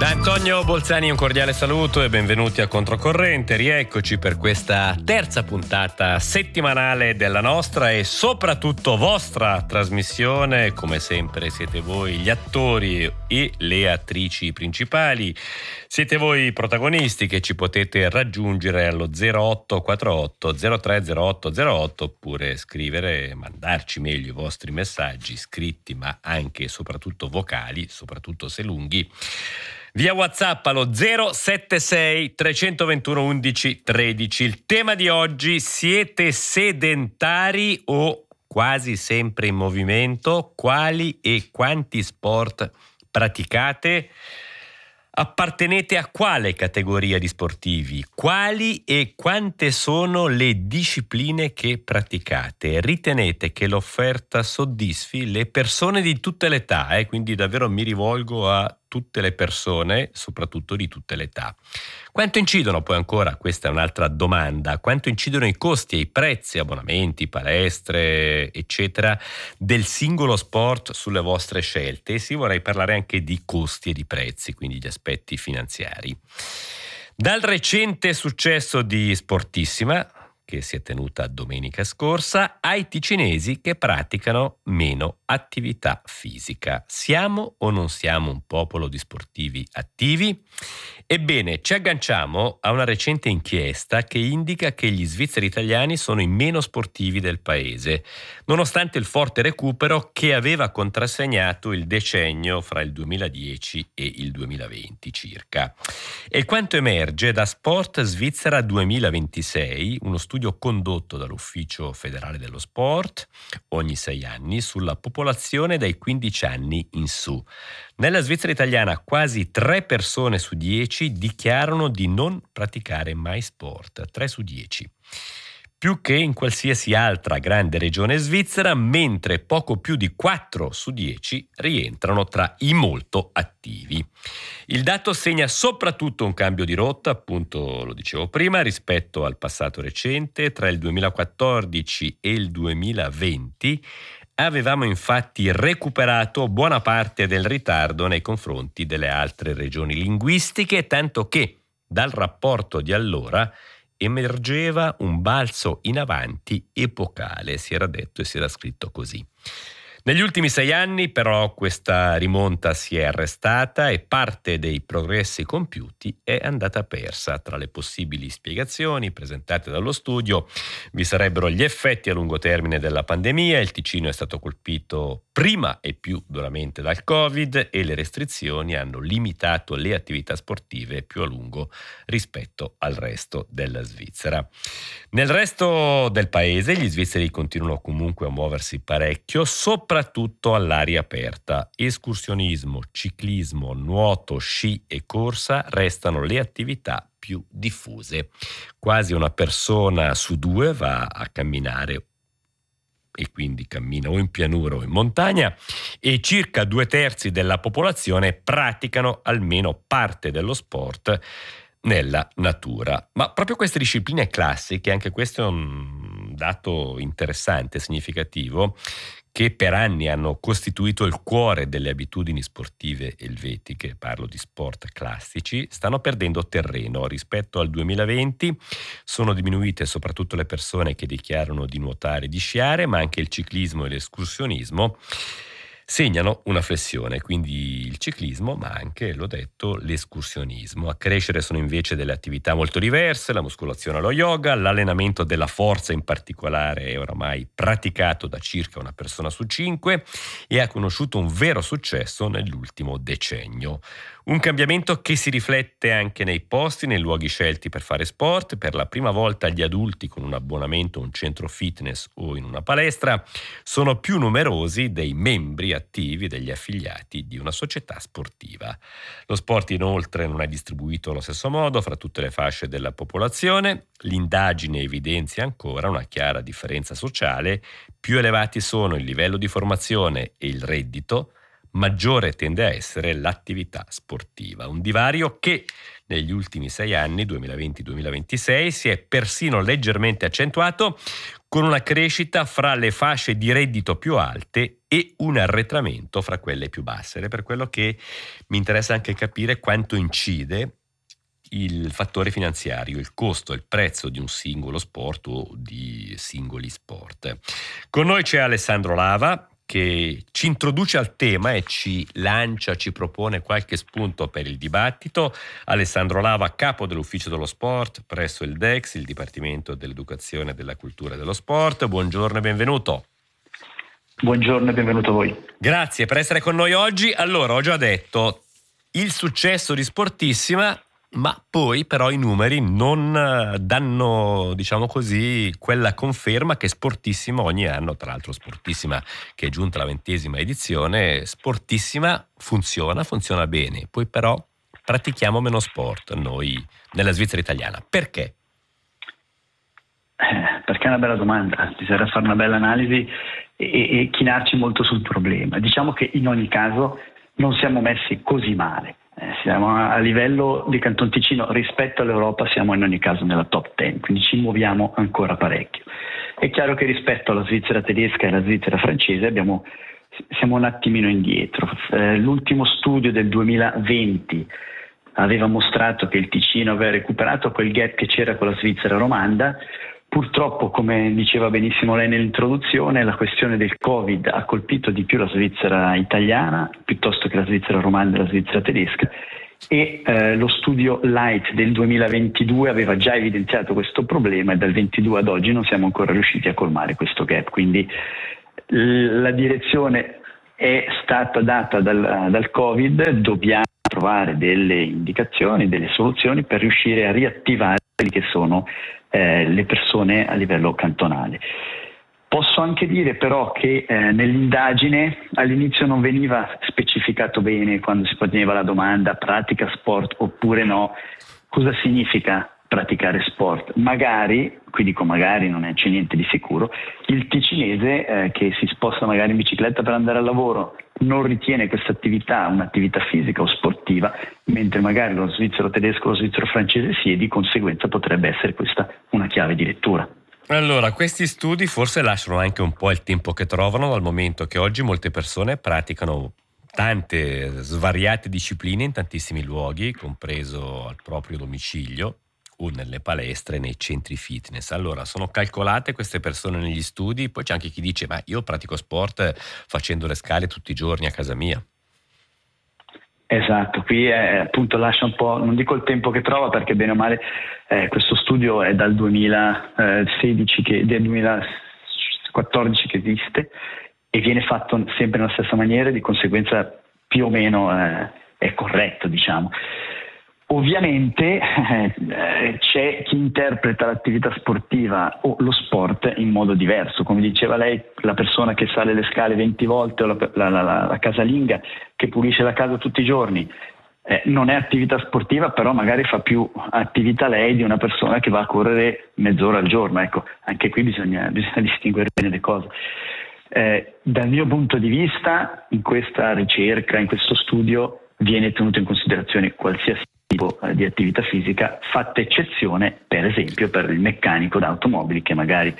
Da Antonio Bolzani un cordiale saluto e benvenuti a Controcorrente. Rieccoci per questa terza puntata settimanale della nostra e soprattutto vostra trasmissione. Come sempre siete voi gli attori e le attrici principali. Siete voi i protagonisti che ci potete raggiungere allo 0848 030808 oppure scrivere, mandarci meglio i vostri messaggi scritti ma anche e soprattutto vocali, soprattutto se lunghi, via WhatsApp allo 076 321 11 13. Il tema di oggi: siete sedentari o quasi sempre in movimento? Quali e quanti sport praticate? Appartenete a quale categoria di sportivi? Quali e quante sono le discipline che praticate? Ritenete che l'offerta soddisfi le persone di tutte le età? Quindi davvero mi rivolgo a tutte le persone, soprattutto di tutte le età. Quanto incidono poi ancora, questa è un'altra domanda, quanto incidono i costi e i prezzi, abbonamenti, palestre, eccetera, del singolo sport sulle vostre scelte? E sì, vorrei parlare anche di costi e di prezzi, quindi gli aspetti finanziari. Dal recente successo di Sportissima, che si è tenuta domenica scorsa, ai ticinesi che praticano meno attività fisica. Siamo o non siamo un popolo di sportivi attivi? Ebbene, ci agganciamo a una recente inchiesta che indica che gli svizzeri italiani sono i meno sportivi del paese, nonostante il forte recupero che aveva contrassegnato il decennio fra il 2010 e il 2020 circa. E quanto emerge da Sport Svizzera 2026, uno studio condotto dall'Ufficio federale dello sport ogni 6 anni sulla popolazione dai 15 anni in su. Nella Svizzera italiana quasi 3 persone su 10 dichiarano di non praticare mai sport, 3 su 10. Più che in qualsiasi altra grande regione svizzera, mentre poco più di 4 su 10 rientrano tra i molto attivi. Il dato segna soprattutto un cambio di rotta, appunto lo dicevo prima, rispetto al passato recente. Tra il 2014 e il 2020 avevamo infatti recuperato buona parte del ritardo nei confronti delle altre regioni linguistiche, tanto che dal rapporto di allora emergeva un balzo in avanti epocale, si era detto e si era scritto così. Negli ultimi 6 anni però questa rimonta si è arrestata e parte dei progressi compiuti è andata persa. Tra le possibili spiegazioni presentate dallo studio vi sarebbero gli effetti a lungo termine della pandemia. Il Ticino è stato colpito prima e più duramente dal Covid e le restrizioni hanno limitato le attività sportive più a lungo rispetto al resto della Svizzera. Nel resto del paese gli svizzeri continuano comunque a muoversi parecchio, soprattutto all'aria aperta. Escursionismo, ciclismo, nuoto, sci e corsa restano le attività più diffuse. Quasi una persona su 2 va a camminare e quindi cammina o in pianura o in montagna e circa 2/3 della popolazione praticano almeno parte dello sport nella natura. Ma proprio queste discipline classiche, anche questo è un dato interessante, significativo, che per anni hanno costituito il cuore delle abitudini sportive elvetiche, parlo di sport classici, stanno perdendo terreno. Rispetto al 2020 sono diminuite soprattutto le persone che dichiarano di nuotare e di sciare, ma anche il ciclismo e l'escursionismo segnano una flessione, quindi il ciclismo, ma anche, l'ho detto, l'escursionismo. A crescere sono invece delle attività molto diverse, la muscolazione allo yoga, l'allenamento della forza in particolare è oramai praticato da circa una persona su 5 e ha conosciuto un vero successo nell'ultimo decennio. Un cambiamento che si riflette anche nei posti, nei luoghi scelti per fare sport. Per la prima volta gli adulti con un abbonamento a un centro fitness o in una palestra sono più numerosi dei membri attivi, degli affiliati di una società sportiva. Lo sport inoltre non è distribuito allo stesso modo fra tutte le fasce della popolazione. L'indagine evidenzia ancora una chiara differenza sociale. Più elevati sono il livello di formazione e il reddito, maggiore tende a essere l'attività sportiva. Un divario che negli ultimi 6 anni, 2020-2026, si è persino leggermente accentuato con una crescita fra le fasce di reddito più alte e un arretramento fra quelle più basse. Ed è per quello che mi interessa anche capire quanto incide il fattore finanziario, il costo, il prezzo di un singolo sport o di singoli sport. Con noi c'è Alessandro Lava, che ci introduce al tema e ci propone qualche spunto per il dibattito. Alessandro Lava, capo dell'ufficio dello sport presso il DEX, il Dipartimento dell'Educazione, della Cultura e dello Sport. Buongiorno e benvenuto. Buongiorno e benvenuto a voi. Grazie per essere con noi oggi. Allora, ho già detto, il successo di Sportissima, ma poi però i numeri non danno, diciamo così, quella conferma che Sportissima ogni anno, tra l'altro Sportissima che è giunta alla 20ª edizione, Sportissima funziona bene, poi però pratichiamo meno sport noi nella Svizzera italiana. Perché? Perché è una bella domanda, bisogna fare una bella analisi e chinarci molto sul problema. Diciamo che in ogni caso non siamo messi così male. Siamo a livello di Canton Ticino rispetto all'Europa, siamo in ogni caso nella top 10, quindi ci muoviamo ancora parecchio. È chiaro che rispetto alla Svizzera tedesca e alla Svizzera francese siamo un attimino indietro. L'ultimo studio del 2020 aveva mostrato che il Ticino aveva recuperato quel gap che c'era con la Svizzera romanda. Purtroppo, come diceva benissimo lei nell'introduzione, la questione del Covid ha colpito di più la Svizzera italiana piuttosto che la Svizzera romanda e la Svizzera tedesca, e lo studio Light del 2022 aveva già evidenziato questo problema, e dal 22 ad oggi non siamo ancora riusciti a colmare questo gap. Quindi la direzione è stata data dal Covid, dobbiamo trovare delle indicazioni, delle soluzioni per riuscire a riattivare quelli che sono le persone a livello cantonale. Posso anche dire però che nell'indagine all'inizio non veniva specificato bene, quando si poneva la domanda pratica sport oppure no, cosa significa praticare sport. Magari, qui dico magari, non c'è niente di sicuro, il ticinese che si sposta magari in bicicletta per andare al lavoro non ritiene questa attività un'attività fisica o sportiva, mentre magari lo svizzero tedesco o lo svizzero francese sì, e di conseguenza potrebbe essere questa una chiave di lettura. Allora, questi studi forse lasciano anche un po' il tempo che trovano, dal momento che oggi molte persone praticano tante svariate discipline in tantissimi luoghi, compreso al proprio domicilio o nelle palestre, nei centri fitness. Allora, sono calcolate queste persone negli studi? Poi c'è anche chi dice, ma io pratico sport facendo le scale tutti i giorni a casa mia. Esatto, qui appunto lascia un po', non dico il tempo che trova, perché bene o male questo studio è dal 2016, del 2014 che esiste, e viene fatto sempre nella stessa maniera, di conseguenza più o meno è corretto, diciamo. Ovviamente c'è chi interpreta l'attività sportiva o lo sport in modo diverso. Come diceva lei, la persona che sale le scale 20 volte o la casalinga che pulisce la casa tutti i giorni non è attività sportiva, però magari fa più attività lei di una persona che va a correre mezz'ora al giorno. Ecco, anche qui bisogna distinguere bene le cose. Dal mio punto di vista, in questa ricerca, in questo studio, viene tenuto in considerazione qualsiasi tipo di attività fisica, fatta eccezione per esempio per il meccanico d'automobili che magari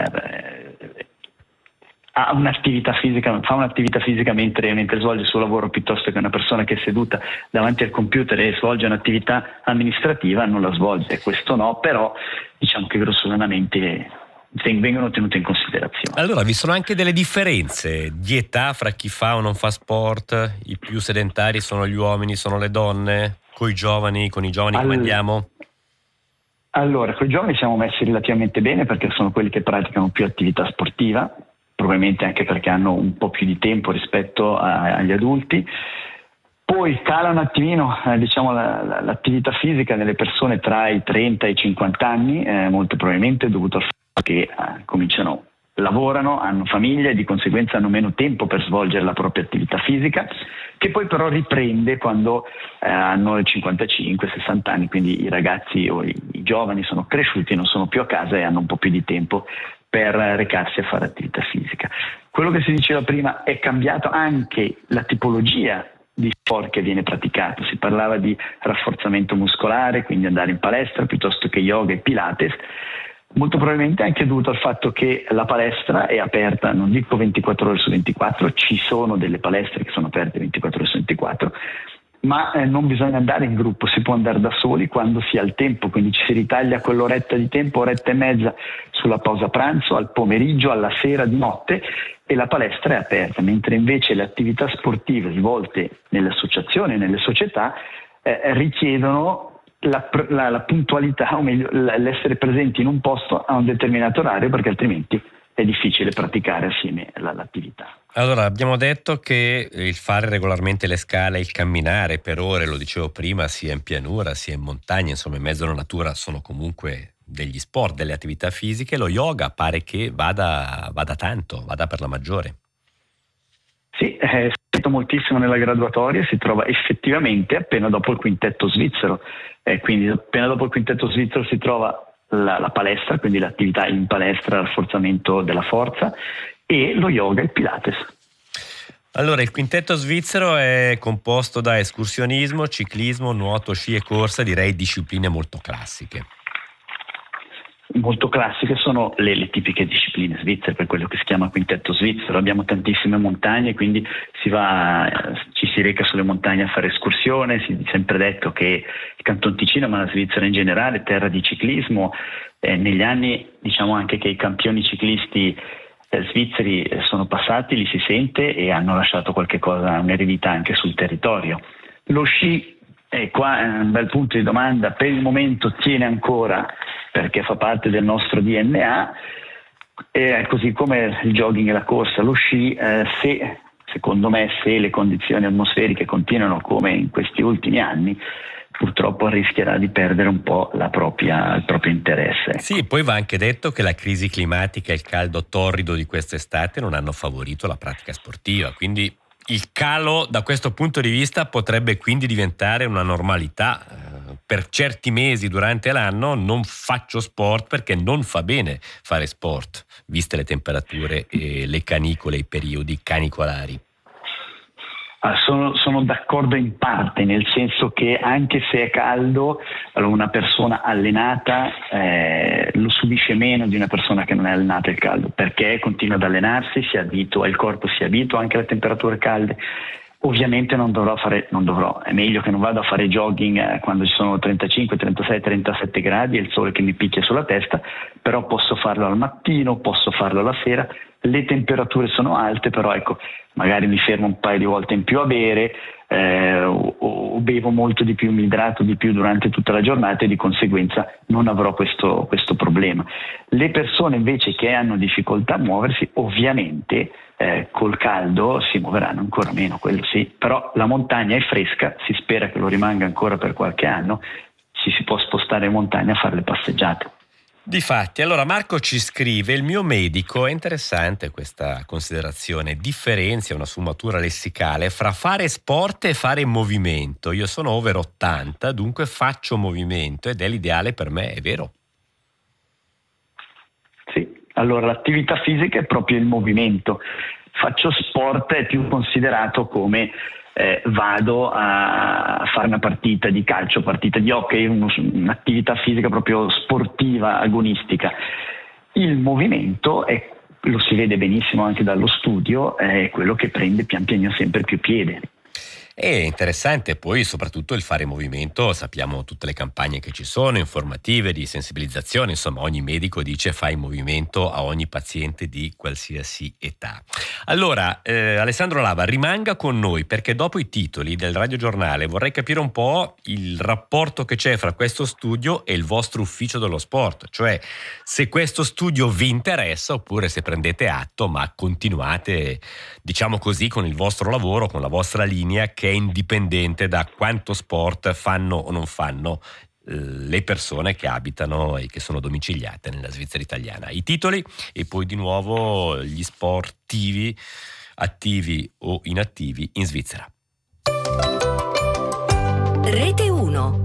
ha un'attività fisica, fa un'attività fisica mentre svolge il suo lavoro, piuttosto che una persona che è seduta davanti al computer e svolge un'attività amministrativa non la svolge. Questo no, però diciamo che grossolanamente vengono tenute in considerazione. Allora, vi sono anche delle differenze di età fra chi fa o non fa sport? I più sedentari sono gli uomini, sono le donne? Con i giovani come andiamo? Allora, con i giovani siamo messi relativamente bene, perché sono quelli che praticano più attività sportiva, probabilmente anche perché hanno un po' più di tempo rispetto agli adulti. Poi cala un attimino l'attività fisica nelle persone tra i 30 e i 50 anni, molto probabilmente dovuto al fatto che lavorano, hanno famiglia e di conseguenza hanno meno tempo per svolgere la propria attività fisica, che poi però riprende quando hanno 55-60 anni, quindi i ragazzi o i giovani sono cresciuti, non sono più a casa e hanno un po' più di tempo per recarsi a fare attività fisica. Quello che si diceva prima, è cambiato anche la tipologia di sport che viene praticato. Si parlava di rafforzamento muscolare, quindi andare in palestra piuttosto che yoga e pilates, molto probabilmente è anche dovuto al fatto che la palestra è aperta, non dico 24 ore su 24, ci sono delle palestre che sono aperte 24 ore su 24, ma non bisogna andare in gruppo, si può andare da soli quando si ha il tempo, quindi ci si ritaglia quell'oretta di tempo, oretta e mezza sulla pausa pranzo, al pomeriggio, alla sera, di notte, e la palestra è aperta, mentre invece le attività sportive svolte nelle associazioni, nelle società, richiedono la puntualità, o meglio l'essere presenti in un posto a un determinato orario, perché altrimenti è difficile praticare assieme l'attività. Allora, abbiamo detto che il fare regolarmente le scale, il camminare per ore, lo dicevo prima, sia in pianura sia in montagna, insomma in mezzo alla natura, sono comunque degli sport, delle attività fisiche. Lo yoga pare che vada tanto, vada per la maggiore. Sì, è stato moltissimo nella graduatoria, si trova effettivamente appena dopo il quintetto svizzero, quindi appena dopo il quintetto svizzero si trova la palestra, quindi l'attività in palestra, rafforzamento della forza, e lo yoga e il pilates. Allora, il quintetto svizzero è composto da escursionismo, ciclismo, nuoto, sci e corsa, direi discipline molto classiche. Molto classiche sono le tipiche discipline svizzere, per quello che si chiama quintetto svizzero. Abbiamo tantissime montagne, quindi ci si reca sulle montagne a fare escursione. Si è sempre detto che il Canton Ticino, ma la Svizzera in generale, è terra di ciclismo. Negli anni diciamo anche che i campioni ciclisti svizzeri sono passati, li si sente, e hanno lasciato qualche cosa, un'eredità anche sul territorio. Lo sci, qua è un bel punto di domanda, per il momento tiene ancora perché fa parte del nostro DNA, così come il jogging e la corsa. Lo sci, secondo me, se le condizioni atmosferiche continuano come in questi ultimi anni, purtroppo rischierà di perdere un po' il proprio interesse. Sì, poi va anche detto che la crisi climatica e il caldo torrido di quest'estate non hanno favorito la pratica sportiva, quindi il calo da questo punto di vista potrebbe quindi diventare una normalità. Per certi mesi durante l'anno non faccio sport perché non fa bene fare sport, viste le temperature e le canicole, i periodi canicolari. Sono d'accordo in parte, nel senso che anche se è caldo, allora una persona allenata lo subisce meno di una persona che non è allenata il caldo, perché continua ad allenarsi, il corpo si abitua anche alle temperature calde. Ovviamente è meglio che non vada a fare jogging quando ci sono 35, 36, 37 gradi e il sole che mi picchia sulla testa, però posso farlo al mattino, posso farlo alla sera. Le temperature sono alte, però ecco, magari mi fermo un paio di volte in più a bere, o bevo molto di più, mi idrato di più durante tutta la giornata, e di conseguenza non avrò questo problema. Le persone invece che hanno difficoltà a muoversi, ovviamente col caldo si muoveranno ancora meno, quello sì, però la montagna è fresca, si spera che lo rimanga ancora per qualche anno, ci si può spostare in montagna a fare le passeggiate. Difatti, allora Marco ci scrive: il mio medico, è interessante questa considerazione, differenzia, una sfumatura lessicale, fra fare sport e fare movimento. Io sono over 80, dunque faccio movimento ed è l'ideale per me, è vero? Sì, allora l'attività fisica è proprio il movimento. Faccio sport è più considerato come vado a fare una partita di calcio, partita di hockey, un'attività fisica proprio sportiva, agonistica. Il movimento lo si vede benissimo anche dallo studio, è quello che prende pian piano sempre più piede. È interessante poi soprattutto il fare movimento, sappiamo tutte le campagne che ci sono, informative, di sensibilizzazione, insomma ogni medico dice fai movimento a ogni paziente di qualsiasi età. Allora Alessandro Lava rimanga con noi, perché dopo i titoli del radiogiornale vorrei capire un po' il rapporto che c'è fra questo studio e il vostro ufficio dello sport, cioè se questo studio vi interessa oppure se prendete atto ma continuate, diciamo così, con il vostro lavoro, con la vostra linea che è indipendente da quanto sport fanno o non fanno le persone che abitano e che sono domiciliate nella Svizzera italiana. I titoli e poi di nuovo gli sportivi attivi o inattivi in Svizzera. Rete 1.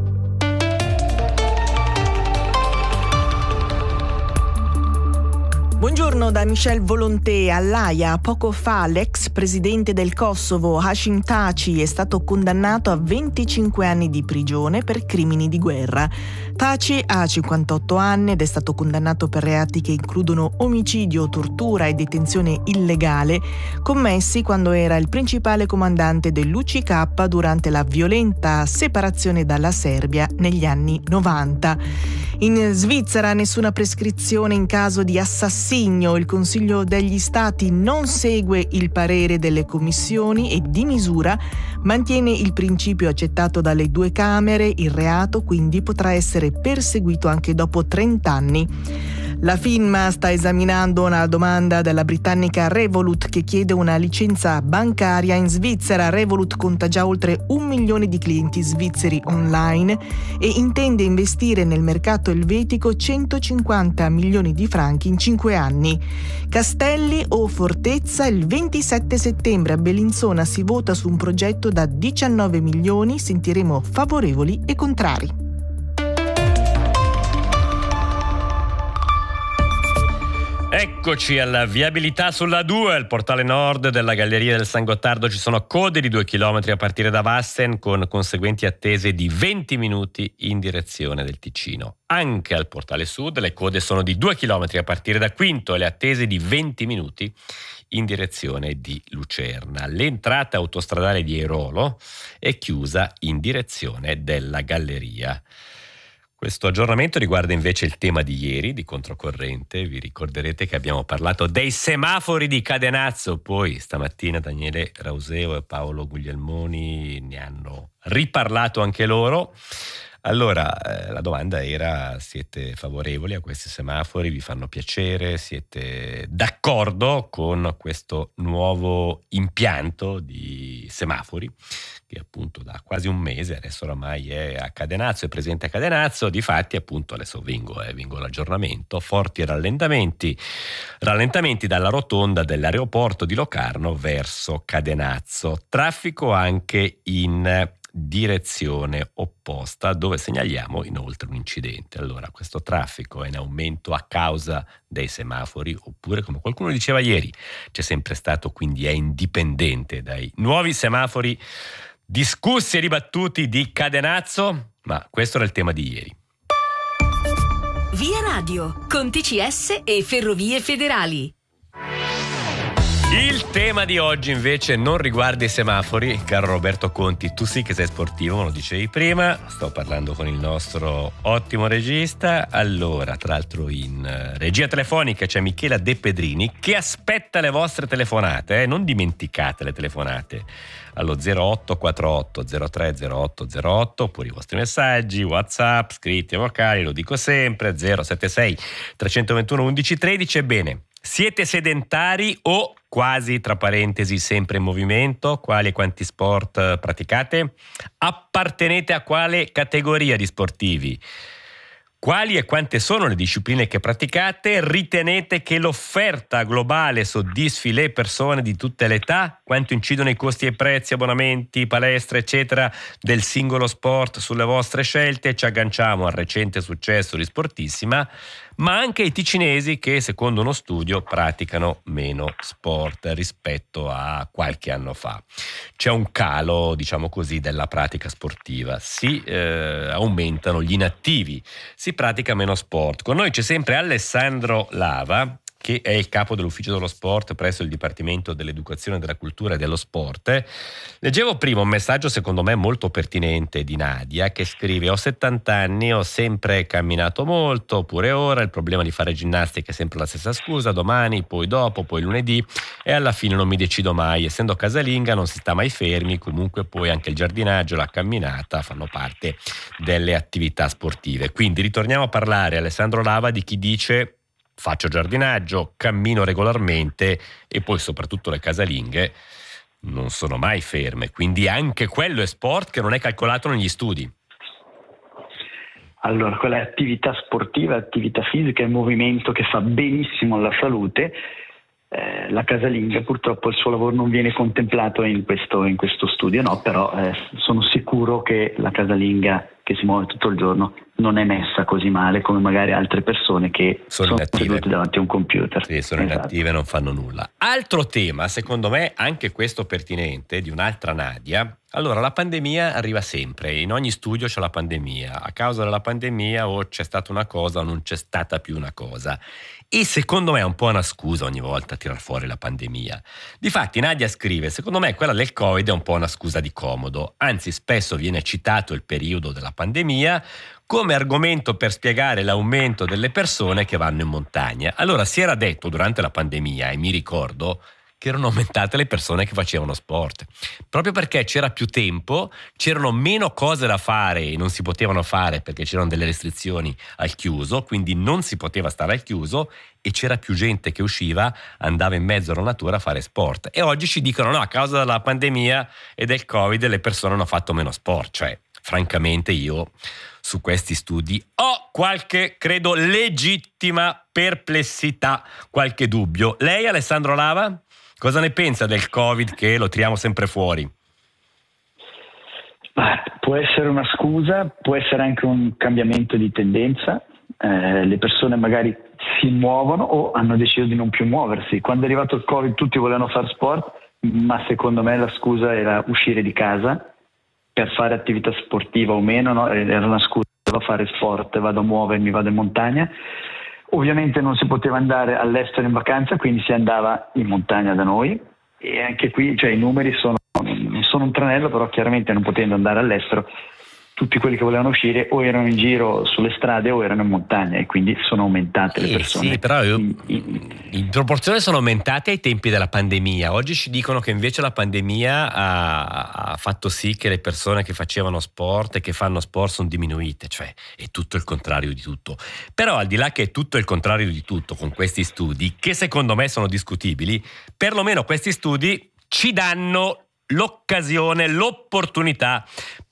Buongiorno. Buongiorno da Michel Volonté. All'Aia, poco fa, l'ex presidente del Kosovo, Hashim Thaçi, è stato condannato a 25 anni di prigione per crimini di guerra. Thaçi ha 58 anni ed è stato condannato per reati che includono omicidio, tortura e detenzione illegale, commessi quando era il principale comandante dell'UCK durante la violenta separazione dalla Serbia negli anni 90. In Svizzera nessuna prescrizione in caso di assassinio. Il Consiglio degli Stati non segue il parere delle commissioni e di misura mantiene il principio accettato dalle due Camere. Il reato quindi potrà essere perseguito anche dopo 30 anni. La FINMA sta esaminando una domanda della britannica Revolut che chiede una licenza bancaria in Svizzera. Revolut conta già oltre 1 milione di clienti svizzeri online e intende investire nel mercato elvetico 150 milioni di franchi in 5 anni. Castelli o Fortezza? Il 27 settembre a Bellinzona si vota su un progetto da 19 milioni. Sentiremo favorevoli e contrari. Eccoci alla viabilità sulla 2, al portale nord della Galleria del San Gottardo ci sono code di 2 chilometri a partire da Vassen con conseguenti attese di 20 minuti in direzione del Ticino. Anche al portale sud le code sono di 2 chilometri a partire da Quinto e le attese di 20 minuti in direzione di Lucerna. L'entrata autostradale di Airolo è chiusa in direzione della Galleria. Questo aggiornamento riguarda invece il tema di ieri di Controcorrente. Vi ricorderete che abbiamo parlato dei semafori di Cadenazzo, poi stamattina Daniele Rauseo e Paolo Guglielmoni ne hanno riparlato anche loro. Allora, la domanda era: siete favorevoli a questi semafori? Vi fanno piacere? Siete d'accordo con questo nuovo impianto di semafori che appunto da quasi un mese adesso oramai è a Cadenazzo, è presente a Cadenazzo? Difatti appunto adesso vengo all'aggiornamento: forti rallentamenti dalla rotonda dell'aeroporto di Locarno verso Cadenazzo, traffico anche in direzione opposta, dove segnaliamo inoltre un incidente. Allora, questo traffico è in aumento a causa dei semafori oppure, come qualcuno diceva ieri, c'è sempre stato, quindi è indipendente dai nuovi semafori discussi e dibattuti di Cadenazzo? Ma questo era il tema di ieri. Via Radio, con TCS e Ferrovie Federali. Il tema di oggi invece non riguarda i semafori, caro Roberto Conti, tu sì che sei sportivo, me lo dicevi prima, sto parlando con il nostro ottimo regista. Allora, tra l'altro in regia telefonica c'è Michela De Pedrini che aspetta le vostre telefonate, non dimenticate le telefonate allo 0848 030808 oppure i vostri messaggi, WhatsApp, scritti e vocali, lo dico sempre, 076 321 1113. Ebbene, siete sedentari o quasi, tra parentesi, sempre in movimento? Quali e quanti sport praticate? Appartenete a quale categoria di sportivi? Quali e quante sono le discipline che praticate? Ritenete che l'offerta globale soddisfi le persone di tutte le età? Quanto incidono i costi e i prezzi, abbonamenti, palestre, eccetera, del singolo sport sulle vostre scelte? Ci agganciamo al recente successo di Sportissima, ma anche i ticinesi che, secondo uno studio, praticano meno sport rispetto a qualche anno fa. C'è un calo, diciamo così, della pratica sportiva. Si aumentano gli inattivi, si pratica meno sport. Con noi c'è sempre Alessandro Lava, che è il capo dell'ufficio dello sport presso il Dipartimento dell'Educazione, della Cultura e dello Sport. Leggevo prima un messaggio secondo me molto pertinente di Nadia che scrive: ho 70 anni, ho sempre camminato molto, oppure ora il problema di fare ginnastica è sempre la stessa scusa, domani, poi dopo, poi lunedì, e alla fine non mi decido mai. Essendo casalinga non si sta mai fermi, comunque poi anche il giardinaggio, la camminata fanno parte delle attività sportive. Quindi ritorniamo a parlare, Alessandro Lava, di chi dice: faccio giardinaggio, cammino regolarmente, e poi soprattutto le casalinghe non sono mai ferme, quindi anche quello è sport che non è calcolato negli studi. Allora, quella è attività sportiva, attività fisica, è movimento che fa benissimo alla salute. La casalinga purtroppo il suo lavoro non viene contemplato in questo studio, no, però sono sicuro che la casalinga che si muove tutto il giorno non è messa così male come magari altre persone che sono sedute davanti a un computer. Sì, sono inattive e non fanno nulla. Altro tema, secondo me anche questo pertinente, di un'altra Nadia. Allora, la pandemia arriva sempre, in ogni studio c'è la pandemia, a causa della pandemia o c'è stata una cosa o non c'è stata più una cosa. E secondo me è un po' una scusa ogni volta tirar fuori la pandemia. Difatti Nadia scrive, secondo me quella del Covid è un po' una scusa di comodo, anzi spesso viene citato il periodo della pandemia come argomento per spiegare l'aumento delle persone che vanno in montagna. Allora si era detto durante la pandemia, e mi ricordo, che erano aumentate le persone che facevano sport, proprio perché c'era più tempo, c'erano meno cose da fare e non si potevano fare perché c'erano delle restrizioni al chiuso, quindi non si poteva stare al chiuso e c'era più gente che usciva, andava in mezzo alla natura a fare sport. E oggi ci dicono no, a causa della pandemia e del Covid le persone hanno fatto meno sport. Cioè, francamente io su questi studi ho qualche, credo, legittima perplessità, qualche dubbio. Lei, Alessandro Lava? Cosa ne pensa del Covid che lo tiriamo sempre fuori? Può essere una scusa, può essere anche un cambiamento di tendenza. Le persone magari si muovono o hanno deciso di non più muoversi. Quando è arrivato il Covid tutti volevano fare sport, ma secondo me la scusa era uscire di casa per fare attività sportiva o meno, no? Era una scusa, devo fare sport, vado a muovermi, vado in montagna. Ovviamente non si poteva andare all'estero in vacanza, quindi si andava in montagna da noi e anche qui, cioè, i numeri non sono un tranello, però chiaramente non potendo andare all'estero, tutti quelli che volevano uscire o erano in giro sulle strade o erano in montagna e quindi sono aumentate le persone. Sì, però in proporzione sono aumentate ai tempi della pandemia. Oggi ci dicono che invece la pandemia ha fatto sì che le persone che facevano sport e che fanno sport sono diminuite, cioè è tutto il contrario di tutto. Però al di là che è tutto il contrario di tutto con questi studi, che secondo me sono discutibili, perlomeno questi studi ci danno l'occasione, l'opportunità